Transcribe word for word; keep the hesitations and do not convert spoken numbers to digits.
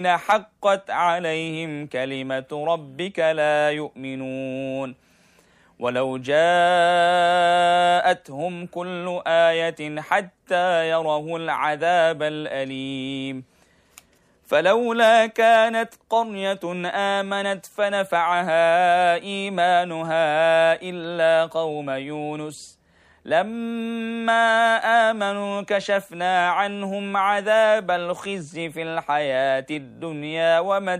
حقت عليهم كلمة ربك لا يؤمنون ولو جاءتهم كل آية حتى يروا العذاب الأليم فلولا كانت قرية آمنت فنفعها إيمانها إلا قوم يونس لما آمنوا كشفنا عنهم عذاب الخزي في الحياة الدنيا ومتاعهم